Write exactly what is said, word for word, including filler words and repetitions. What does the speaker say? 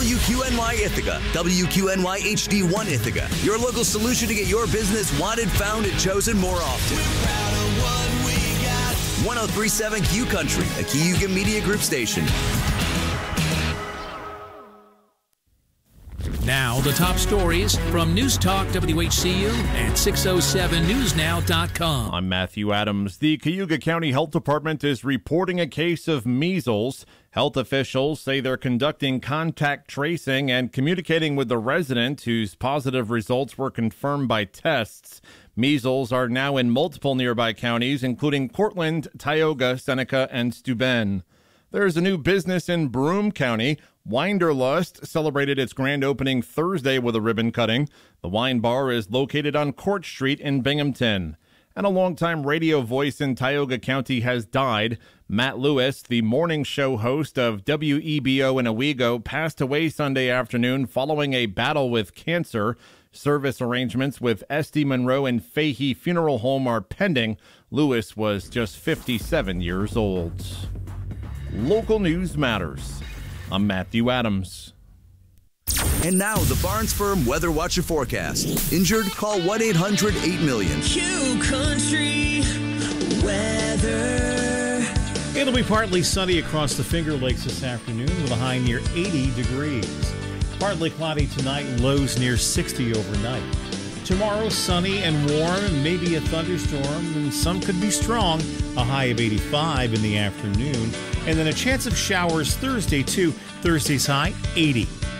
W Q N Y Ithaca, W Q N Y H D one Ithaca, your local solution to get your business wanted, found, and chosen more often. We're proud of what we got. one oh three point seven Q Country, a Cayuga Media Group station. Now, the top stories from News Talk W H C U and six oh seven news now dot com. I'm Matthew Adams. The Cayuga County Health Department is reporting a case of measles. Health officials say they're conducting contact tracing and communicating with the resident whose positive results were confirmed by tests. Measles are now in multiple nearby counties, including Cortland, Tioga, Seneca, and Steuben. There's a new business in Broome County. Winderlust celebrated its grand opening Thursday with a ribbon cutting. The wine bar is located on Court Street in Binghamton. And a longtime radio voice in Tioga County has died. Matt Lewis, the morning show host of W E B O in Owego, passed away Sunday afternoon following a battle with cancer. Service arrangements with Esty Monroe and Fahey Funeral Home are pending. Lewis was just fifty-seven years old. Local news matters. I'm Matthew Adams. And now, the Barnes Firm Weather Watcher forecast. Injured? Call one eight hundred eight million. Q Country weather. It'll be partly sunny across the Finger Lakes this afternoon with a high near eighty degrees. Partly cloudy tonight, lows near sixty overnight. Tomorrow, sunny and warm, and maybe a thunderstorm, and some could be strong, a high of eighty-five in the afternoon. And then a chance of showers Thursday, too. Thursday's high, eighty.